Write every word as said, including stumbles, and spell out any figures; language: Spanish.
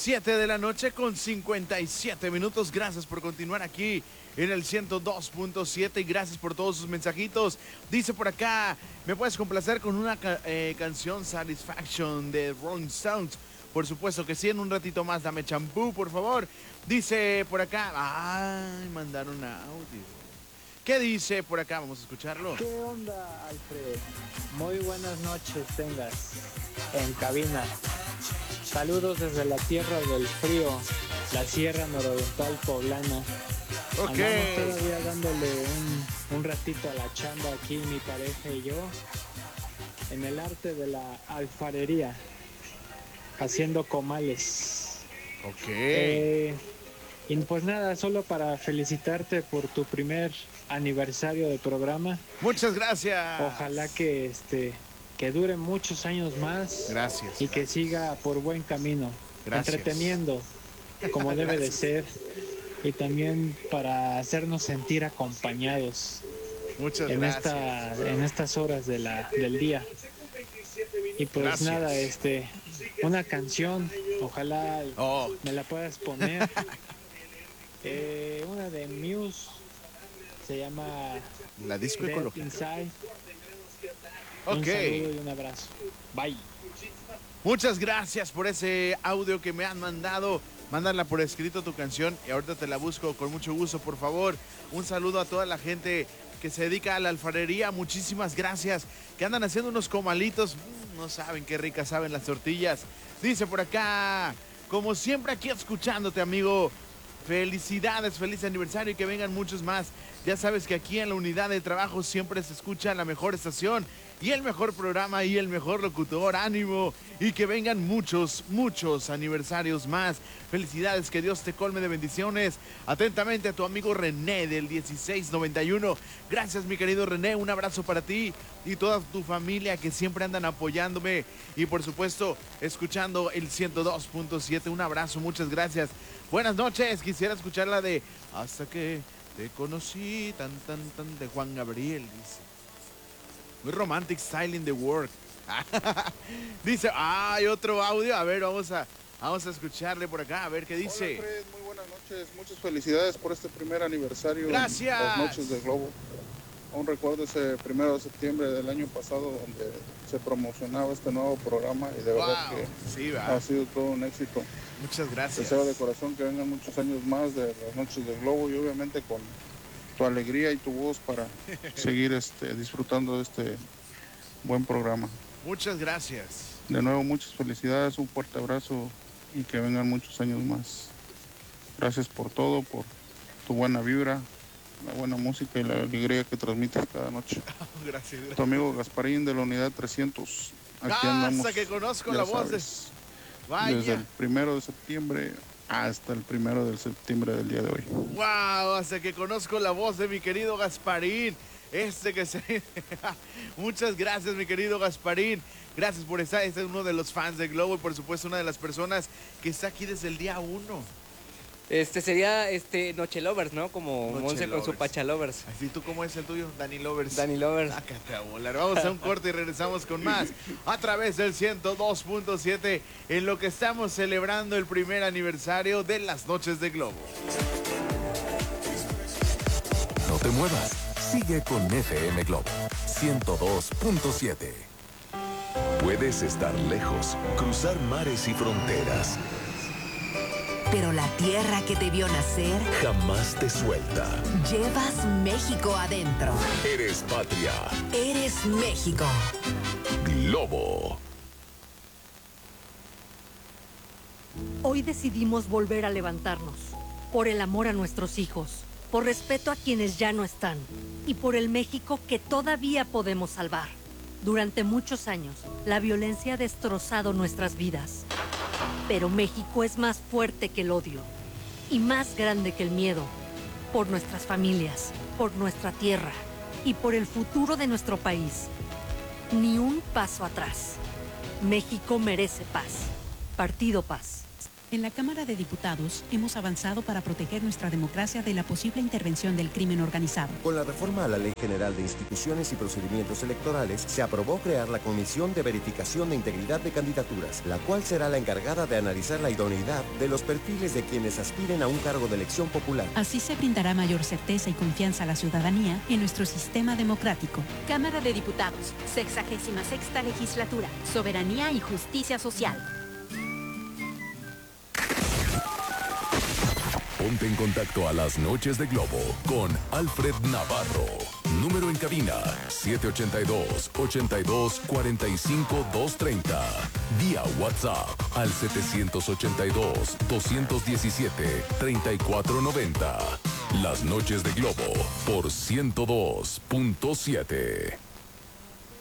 Siete de la noche con cincuenta y siete minutos. Gracias por continuar aquí en el ciento dos punto siete y gracias por todos sus mensajitos. Dice por acá, ¿me puedes complacer con una ca eh, canción Satisfaction de Rolling Stones? Por supuesto que sí, en un ratito más dame champú, por favor. Dice por acá, ay, mandaron audio. ¿Qué dice por acá? Vamos a escucharlo. ¿Qué onda, Alfred? Muy buenas noches tengas en cabina. Saludos desde la tierra del frío, la Sierra Nororiental Poblana. Ok. Andamos todavía dándole un, un ratito a la chamba aquí, mi pareja y yo, en el arte de la alfarería, haciendo comales. Ok. Eh, y pues nada, solo para felicitarte por tu primer aniversario de programa. Muchas gracias. Ojalá que este que dure muchos años más. Gracias. Y que siga por buen camino. Gracias. Entreteniendo como debe de ser. Y también para hacernos sentir acompañados. Muchas en gracias. esta en estas horas de la del día. Y pues Gracias. nada, este una canción, ojalá oh. me la puedas poner. eh, una de Muse. Se llama La disco Dead ecológica. Inside. Ok. Un saludo y un abrazo. Bye. Muchas gracias por ese audio que me han mandado. Mándala por escrito tu canción y ahorita te la busco con mucho gusto, por favor. Un saludo a toda la gente que se dedica a la alfarería. Muchísimas gracias. Que andan haciendo unos comalitos. No saben qué ricas saben las tortillas. Dice por acá, como siempre aquí escuchándote, amigo. Felicidades, feliz aniversario y que vengan muchos más. Ya sabes que aquí en la unidad de trabajo siempre se escucha la mejor estación y el mejor programa y el mejor locutor. Ánimo y que vengan muchos, muchos aniversarios más. Felicidades, que Dios te colme de bendiciones. Atentamente a tu amigo René del dieciséis noventa y uno. Gracias, mi querido René, un abrazo para ti y toda tu familia que siempre andan apoyándome y por supuesto escuchando el ciento dos punto siete. Un abrazo, muchas gracias. Buenas noches, quisiera escuchar la de Hasta que te conocí, tan tan tan de Juan Gabriel, dice. Muy romantic style in the work. Dice, hay otro audio, a ver, vamos a vamos a escucharle por acá, a ver qué dice. Hola, Fred, muy buenas noches, muchas felicidades por este primer aniversario. Gracias. En las noches del Globo. Aún recuerdo ese primero de septiembre del año pasado donde se promocionaba este nuevo programa y de wow. verdad que sí, ha sido todo un éxito. Muchas gracias. Deseo de corazón que vengan muchos años más de las noches del Globo y obviamente con tu alegría y tu voz para seguir este, disfrutando de este buen programa. Muchas gracias. De nuevo, muchas felicidades, un fuerte abrazo y que vengan muchos años más. Gracias por todo, por tu buena vibra, la buena música y la alegría que transmites cada noche. Gracias, gracias. Tu amigo Gasparín de la unidad trescientos. Aquí Hasta andamos, que conozco ya la voz sabes, de... Vaya. desde el primero de septiembre hasta el primero de septiembre del día de hoy. Wow, hasta que conozco la voz de mi querido Gasparín. Este que se... Muchas gracias, mi querido Gasparín. Gracias por estar. Este es uno de los fans de Globo y por supuesto una de las personas que está aquí desde el día uno. Este sería este Noche Lovers, ¿no? Como Noche Monse con Lovers. su Pacha Lovers. Así, ¿tú cómo es el tuyo? Dani Lovers. Dani Lovers. Sácate a volar. Vamos a un corte y regresamos con más a través del ciento dos punto siete en lo que estamos celebrando el primer aniversario de las Noches de Globo. No te muevas. Sigue con F M Globo ciento dos punto siete. Puedes estar lejos, cruzar mares y fronteras, pero la tierra que te vio nacer jamás te suelta. Llevas México adentro. Eres patria. Eres México. Globo. Hoy decidimos volver a levantarnos. Por el amor a nuestros hijos. Por respeto a quienes ya no están. Y por el México que todavía podemos salvar. Durante muchos años, la violencia ha destrozado nuestras vidas. Pero México es más fuerte que el odio y más grande que el miedo. Por nuestras familias, por nuestra tierra y por el futuro de nuestro país. Ni un paso atrás. México merece paz. Partido Paz. En la Cámara de Diputados hemos avanzado para proteger nuestra democracia de la posible intervención del crimen organizado. Con la reforma a la Ley General de Instituciones y Procedimientos Electorales, se aprobó crear la Comisión de Verificación de Integridad de Candidaturas, la cual será la encargada de analizar la idoneidad de los perfiles de quienes aspiren a un cargo de elección popular. Así se brindará mayor certeza y confianza a la ciudadanía en nuestro sistema democrático. Cámara de Diputados, sexagésima sexta legislatura, soberanía y justicia social. Ponte en contacto a las noches de Globo con Alfred Navarro. Número en cabina siete ocho dos, ocho dos, cuatro cinco, dos tres cero. Vía WhatsApp al siete ocho dos, dos uno siete, tres cuatro nueve cero. Las noches de Globo por ciento dos punto siete.